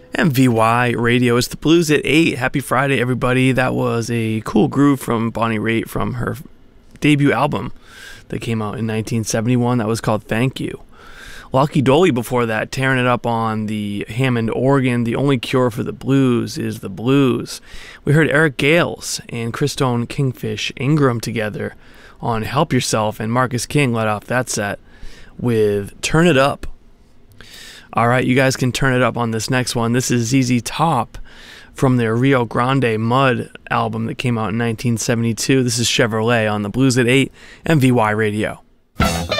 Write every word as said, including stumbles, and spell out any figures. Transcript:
M V Y Radio. It's the Blues at eight. Happy Friday, everybody. That was a cool groove from Bonnie Raitt from her debut album that came out in nineteen seventy-one. That was called Thank You. Lucky Dolly before that, tearing it up on the Hammond organ. The only cure for the blues is the blues. We heard Eric Gales and Christone Kingfish Ingram together on Help Yourself, and Marcus King led off that set with Turn It Up. All right, you guys can turn it up on this next one. This is Z Z Top from their Rio Grande Mud album that came out in nineteen seventy-two. This is Chevrolet on the Blues at eight, M V Y Radio.